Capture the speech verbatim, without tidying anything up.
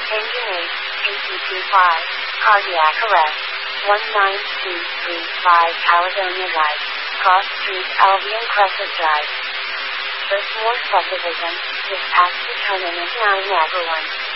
Engine eight, A T two five, cardiac arrest, one nine two three five Caledonia Drive, Cross Street, Albion Crescent Drive. Firstmoor Subdivision, dispatch to Terminus nine Niagara one.